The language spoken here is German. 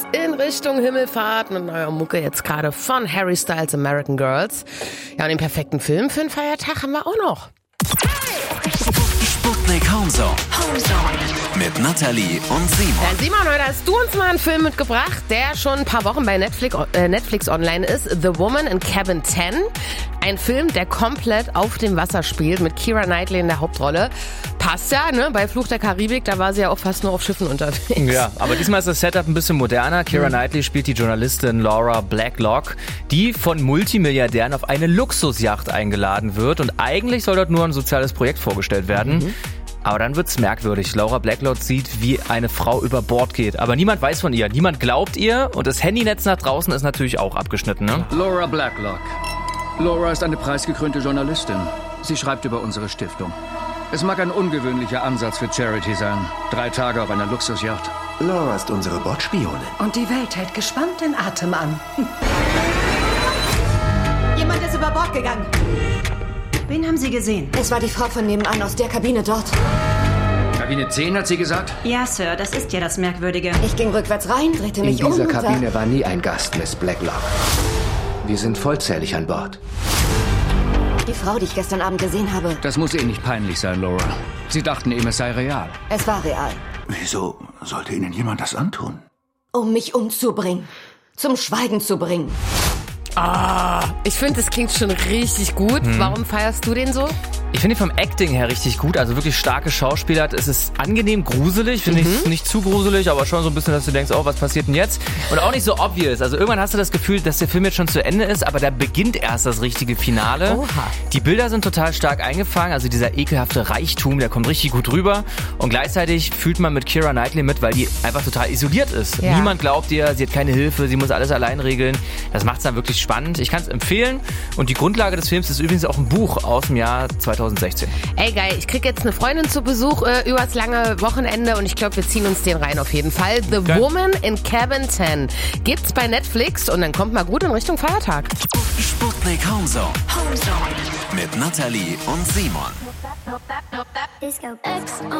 in Richtung Himmelfahrt mit neuer Mucke jetzt gerade von Harry Styles American Girls. Ja, und den perfekten Film für den Feiertag haben wir auch noch. Sputnik Homezone. Mit Nathalie und Simon. Ja, Simon, heute hast du uns mal einen Film mitgebracht, der schon ein paar Wochen bei Netflix online ist. The Woman in Cabin 10. Ein Film, der komplett auf dem Wasser spielt, mit Keira Knightley in der Hauptrolle. Passt ja, ne? Bei Fluch der Karibik, da war sie ja auch fast nur auf Schiffen unterwegs. Ja, aber diesmal ist das Setup ein bisschen moderner. Keira Knightley spielt die Journalistin Laura Blacklock, die von Multimilliardären auf eine Luxusjacht eingeladen wird. Und eigentlich soll dort nur ein soziales Projekt vorgestellt werden. Aber dann wird's merkwürdig. Laura Blacklock sieht, wie eine Frau über Bord geht. Aber niemand weiß von ihr, niemand glaubt ihr. Und das Handynetz nach draußen ist natürlich auch abgeschnitten, ne? Laura Blacklock. Laura ist eine preisgekrönte Journalistin. Sie schreibt über unsere Stiftung. Es mag ein ungewöhnlicher Ansatz für Charity sein. 3 Tage auf einer Luxusjacht. Laura ist unsere Bordspionin. Und die Welt hält gespannt den Atem an. Jemand ist über Bord gegangen. Wen haben Sie gesehen? Es war die Frau von nebenan aus der Kabine dort. Kabine 10, hat sie gesagt? Ja, Sir, das ist ja das Merkwürdige. Ich ging rückwärts rein, drehte mich In dieser um. Kabine war nie ein Gast, Miss Blacklock. Wir sind vollzählig an Bord. Die Frau, die ich gestern Abend gesehen habe. Das muss Ihnen nicht peinlich sein, Laura. Sie dachten eben, es sei real. Es war real. Wieso sollte Ihnen jemand das antun? Um mich umzubringen. Zum Schweigen zu bringen. Ich finde, das klingt schon richtig gut. Warum feierst du den so? Ich finde ihn vom Acting her richtig gut, also wirklich starke Schauspieler. Es ist angenehm gruselig, finde ich nicht zu gruselig, aber schon so ein bisschen, dass du denkst, oh, was passiert denn jetzt? Und auch nicht so obvious. Also irgendwann hast du das Gefühl, dass der Film jetzt schon zu Ende ist, aber da beginnt erst das richtige Finale. Oha. Die Bilder sind total stark eingefangen, also dieser ekelhafte Reichtum, der kommt richtig gut rüber. Und gleichzeitig fühlt man mit Keira Knightley mit, weil die einfach total isoliert ist. Ja. Niemand glaubt ihr, sie hat keine Hilfe, sie muss alles allein regeln. Das macht es dann wirklich spannend. Ich kann es empfehlen. Und die Grundlage des Films ist übrigens auch ein Buch aus dem Jahr 2016. Ey, geil, ich krieg jetzt eine Freundin zu Besuch übers lange Wochenende und ich glaube, wir ziehen uns den rein auf jeden Fall. The Woman in Cabin 10 gibt's bei Netflix und dann kommt mal gut in Richtung Feiertag. Sputnik Homezone. Mit Nathalie und Simon.